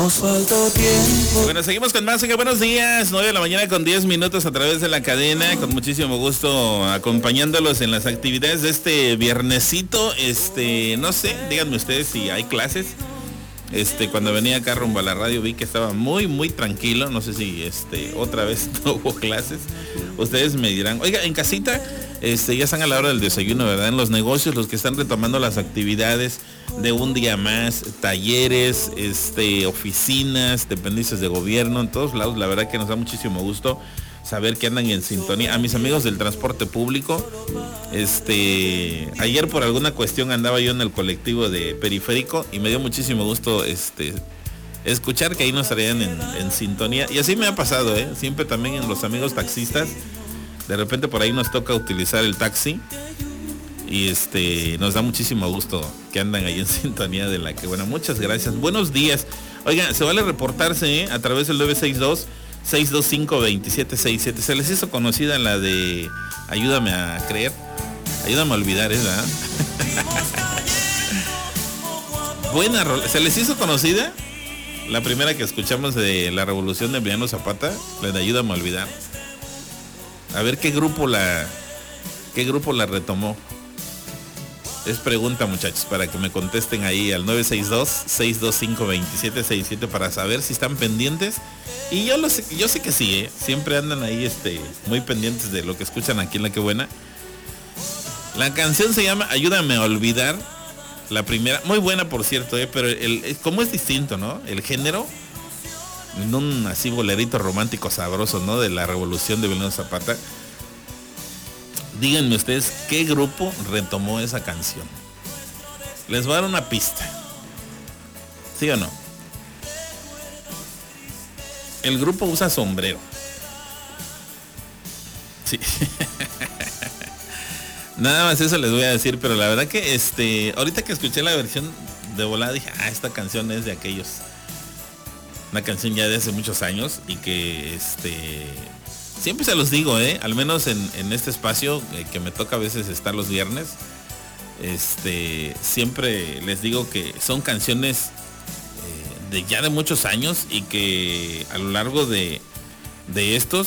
Nos faltó tiempo. Bueno, seguimos con más. Buenos días, 9 de la mañana con 10 minutos a través de la cadena. Con muchísimo gusto acompañándolos en las actividades de este viernesito. No sé, díganme ustedes si hay clases. Cuando venía acá rumbo a la radio vi que estaba muy, muy tranquilo. No sé si otra vez no hubo clases. Ustedes me dirán, oiga, en casita, ya están a la hora del desayuno, ¿verdad? En los negocios, los que están retomando las actividades de un día más, talleres, oficinas, dependencias de gobierno, en todos lados. La verdad que nos da muchísimo gusto saber que andan en sintonía. A mis amigos del transporte público, ayer por alguna cuestión andaba yo en el colectivo de Periférico y me dio muchísimo gusto escuchar que ahí nos estarían en sintonía. Y así me ha pasado, siempre también en los amigos taxistas, de repente por ahí nos toca utilizar el taxi. Y nos da muchísimo gusto que andan ahí en sintonía de la que, bueno, muchas gracias. Buenos días. Oiga, se vale reportarse a través del 962-625-2767. Se les hizo conocida la de Ayúdame a creer. Ayúdame a olvidar, ¿verdad? Buena rola. ¿Se les hizo conocida? La primera que escuchamos de la revolución de Emiliano Zapata, la de Ayúdame a olvidar. A ver qué grupo la retomó. Es pregunta, muchachos, para que me contesten ahí al 962-625-2767 para saber si están pendientes. Y yo sé que sí, siempre andan ahí muy pendientes de lo que escuchan aquí en La Que Buena. La canción se llama Ayúdame a olvidar. La primera, muy buena por cierto, pero como es distinto, ¿no? El género, en un así bolerito romántico sabroso, ¿no? De la revolución de Emiliano Zapata. Díganme ustedes qué grupo retomó esa canción. Les voy a dar una pista. ¿Sí o no? El grupo usa sombrero. Sí. Nada más eso les voy a decir, pero la verdad que ahorita que escuché la versión de volada dije, esta canción es de aquellos. Una canción ya de hace muchos años y que siempre se los digo, al menos en este espacio que me toca a veces estar los viernes, siempre les digo que son canciones de muchos años y que a lo largo de estos,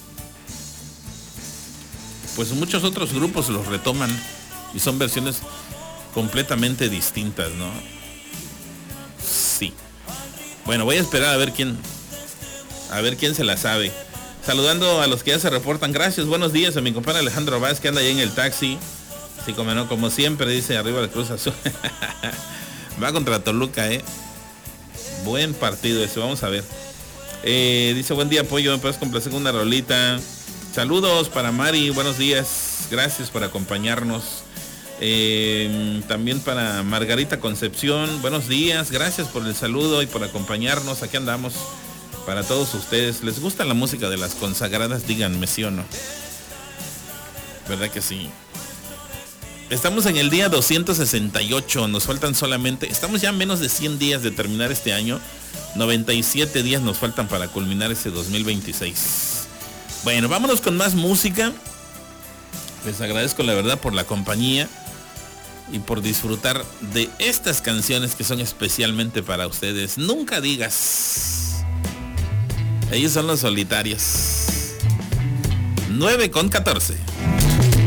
pues muchos otros grupos los retoman y son versiones completamente distintas, ¿no? Sí. Bueno, voy a esperar a ver quién se la sabe. Saludando a los que ya se reportan. Gracias, buenos días a mi compadre Alejandro Vázquez, que anda ahí en el taxi. Sí, como siempre, dice arriba de Cruz Azul. Va contra Toluca, Buen partido ese, vamos a ver. Dice, buen día, Pollo, me puedes complacer con una rolita. Saludos para Mari, buenos días. Gracias por acompañarnos. También para Margarita Concepción, buenos días. Gracias por el saludo y por acompañarnos. Aquí andamos. Para todos ustedes, ¿les gusta la música de las consagradas? Díganme sí o no. ¿Verdad que sí? Estamos en el día 268, nos faltan estamos ya a menos de 100 días de terminar este año. 97 días nos faltan para culminar este 2026. Bueno, vámonos con más música. Les agradezco la verdad por la compañía y por disfrutar de estas canciones que son especialmente para ustedes. Nunca digas. Ellos son Los Solitarios. 9:14.